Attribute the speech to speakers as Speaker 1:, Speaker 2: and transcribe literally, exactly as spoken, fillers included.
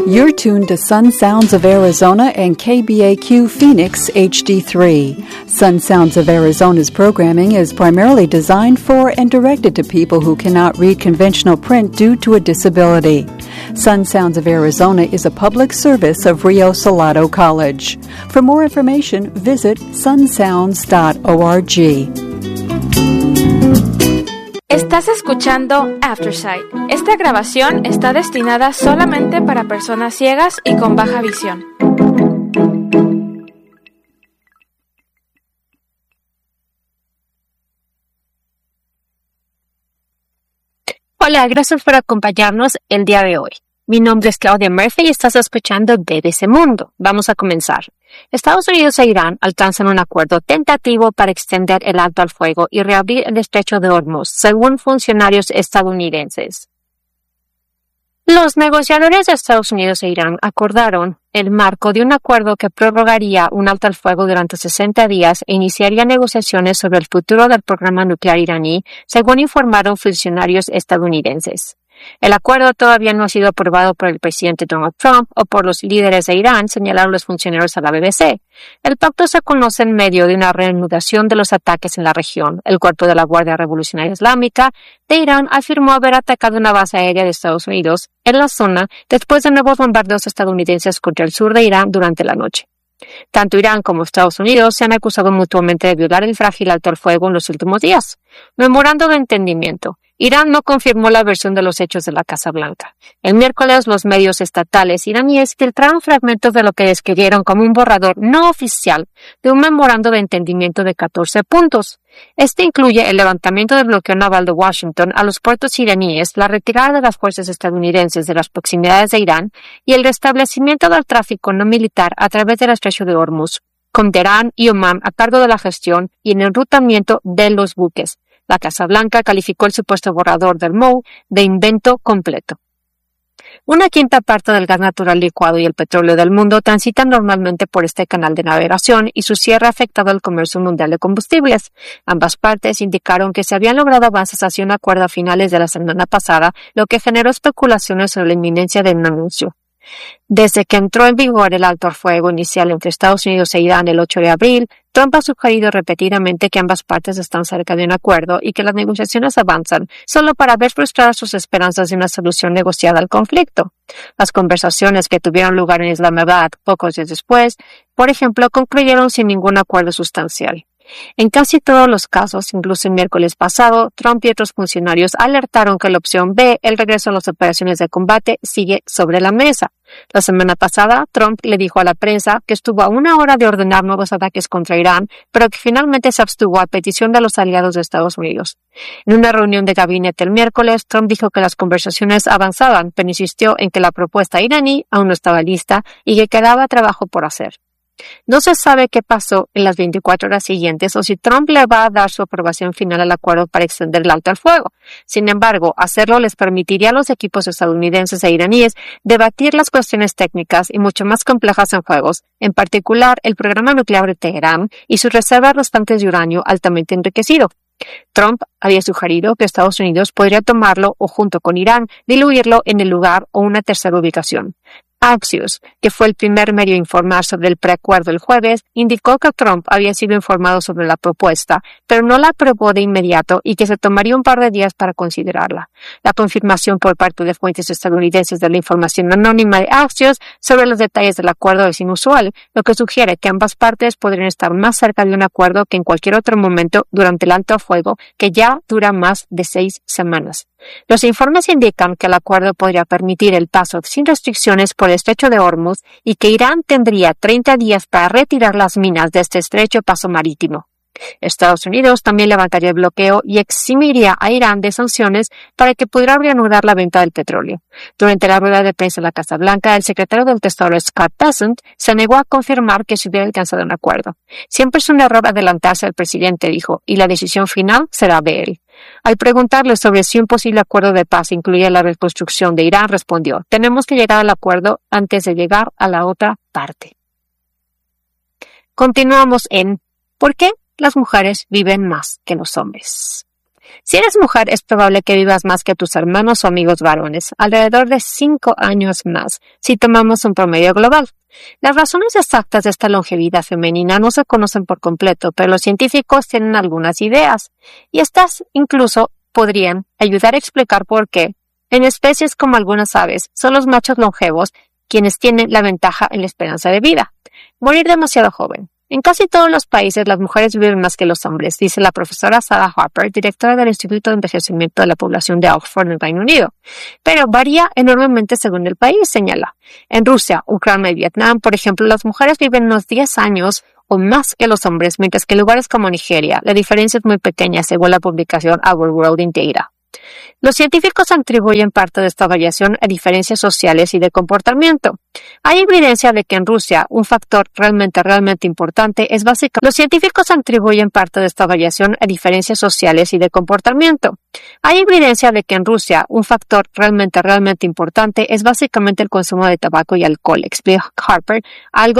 Speaker 1: You're tuned to Sun Sounds of Arizona and K B A Q Phoenix H D three. Sun Sounds of Arizona's programming is primarily designed for and directed to people who cannot read conventional print due to a disability. Sun Sounds of Arizona is a public service of Rio Salado College. For more information, visit sun sounds dot org.
Speaker 2: Estás escuchando Aftersight. Esta grabación está destinada solamente para personas ciegas y con baja visión.
Speaker 3: Hola, gracias por acompañarnos el día de hoy. Mi nombre es Claudia Murphy y estás escuchando B B C Mundo. Vamos a comenzar. Estados Unidos e Irán alcanzan un acuerdo tentativo para extender el alto al fuego y reabrir el estrecho de Hormuz, según funcionarios estadounidenses. Los negociadores de Estados Unidos e Irán acordaron el marco de un acuerdo que prorrogaría un alto al fuego durante sesenta días e iniciaría negociaciones sobre el futuro del programa nuclear iraní, según informaron funcionarios estadounidenses. El acuerdo todavía no ha sido aprobado por el presidente Donald Trump o por los líderes de Irán, señalaron los funcionarios a la B B C. El pacto se conoce en medio de una reanudación de los ataques en la región. El cuerpo de la Guardia Revolucionaria Islámica de Irán afirmó haber atacado una base aérea de Estados Unidos en la zona después de nuevos bombardeos estadounidenses contra el sur de Irán durante la noche. Tanto Irán como Estados Unidos se han acusado mutuamente de violar el frágil alto al fuego en los últimos días. Memorando de entendimiento. Irán no confirmó la versión de los hechos de la Casa Blanca. El miércoles, los medios estatales iraníes filtraron fragmentos de lo que describieron como un borrador no oficial de un memorando de entendimiento de catorce puntos. Este incluye el levantamiento del bloqueo naval de Washington a los puertos iraníes, la retirada de las fuerzas estadounidenses de las proximidades de Irán y el restablecimiento del tráfico no militar a través del estrecho de Hormuz, con Teherán y Omán a cargo de la gestión y el enrutamiento de los buques. La Casa Blanca calificó el supuesto borrador del M O U de invento completo. Una quinta parte del gas natural licuado y el petróleo del mundo transitan normalmente por este canal de navegación y su cierre ha afectado el comercio mundial de combustibles. Ambas partes indicaron que se habían logrado avances hacia un acuerdo a finales de la semana pasada, lo que generó especulaciones sobre la inminencia de un anuncio. Desde que entró en vigor el alto al fuego inicial entre Estados Unidos e Irán el ocho de abril, Trump ha sugerido repetidamente que ambas partes están cerca de un acuerdo y que las negociaciones avanzan, solo para ver frustradas sus esperanzas de una solución negociada al conflicto. Las conversaciones que tuvieron lugar en Islamabad pocos días después, por ejemplo, concluyeron sin ningún acuerdo sustancial. En casi todos los casos, incluso el miércoles pasado, Trump y otros funcionarios alertaron que la opción B, el regreso a las operaciones de combate, sigue sobre la mesa. La semana pasada, Trump le dijo a la prensa que estuvo a una hora de ordenar nuevos ataques contra Irán, pero que finalmente se abstuvo a petición de los aliados de Estados Unidos. En una reunión de gabinete el miércoles, Trump dijo que las conversaciones avanzaban, pero insistió en que la propuesta iraní aún no estaba lista y que quedaba trabajo por hacer. No se sabe qué pasó en las veinticuatro horas siguientes o si Trump le va a dar su aprobación final al acuerdo para extender el alto al fuego. Sin embargo, hacerlo les permitiría a los equipos estadounidenses e iraníes debatir las cuestiones técnicas y mucho más complejas en juegos, en particular el programa nuclear de Teherán y sus reservas restantes de uranio altamente enriquecido. Trump había sugerido que Estados Unidos podría tomarlo o, junto con Irán, diluirlo en el lugar o una tercera ubicación. Axios, que fue el primer medio a informar sobre el preacuerdo el jueves, indicó que Trump había sido informado sobre la propuesta, pero no la aprobó de inmediato y que se tomaría un par de días para considerarla. La confirmación por parte de fuentes estadounidenses de la información anónima de Axios sobre los detalles del acuerdo es inusual, lo que sugiere que ambas partes podrían estar más cerca de un acuerdo que en cualquier otro momento durante el alto al fuego, que ya dura más de seis semanas. Los informes indican que el acuerdo podría permitir el paso sin restricciones por el estrecho de Hormuz y que Irán tendría treinta días para retirar las minas de este estrecho paso marítimo. Estados Unidos también levantaría el bloqueo y eximiría a Irán de sanciones para que pudiera reanudar la venta del petróleo. Durante la rueda de prensa en la Casa Blanca, el secretario del Tesoro Scott Bessent se negó a confirmar que se hubiera alcanzado un acuerdo. Siempre es un error adelantarse al presidente, dijo, y la decisión final será de él. Al preguntarle sobre si un posible acuerdo de paz incluía la reconstrucción de Irán, respondió: tenemos que llegar al acuerdo antes de llegar a la otra parte. Continuamos en ¿por qué las mujeres viven más que los hombres? Si eres mujer, es probable que vivas más que tus hermanos o amigos varones, alrededor de cinco años más, si tomamos un promedio global. Las razones exactas de esta longevidad femenina no se conocen por completo, pero los científicos tienen algunas ideas, y estas incluso podrían ayudar a explicar por qué, en especies como algunas aves, son los machos longevos quienes tienen la ventaja en la esperanza de vida. Morir demasiado joven. En casi todos los países las mujeres viven más que los hombres, dice la profesora Sarah Harper, directora del Instituto de Envejecimiento de la Población de Oxford en el Reino Unido. Pero varía enormemente según el país, señala. En Rusia, Ucrania y Vietnam, por ejemplo, las mujeres viven unos diez años o más que los hombres, mientras que en lugares como Nigeria, la diferencia es muy pequeña según la publicación Our World in Data. Los científicos atribuyen parte de esta variación a diferencias sociales y de comportamiento. Hay evidencia de que en Rusia un factor realmente, realmente importante es básicamente... Los científicos atribuyen parte de esta variación a diferencias sociales y de comportamiento. Hay evidencia de que en Rusia un factor realmente, realmente importante es básicamente el consumo de tabaco y alcohol, explica Harper, algo